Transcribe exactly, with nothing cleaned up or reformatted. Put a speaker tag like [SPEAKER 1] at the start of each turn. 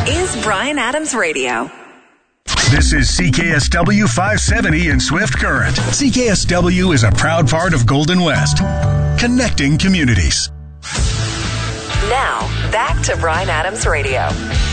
[SPEAKER 1] is Bryan Adams Radio.
[SPEAKER 2] This is C K S W five seventy in Swift Current. C K S W is a proud part of Golden West, connecting communities.
[SPEAKER 1] Now, back to Bryan Adams Radio.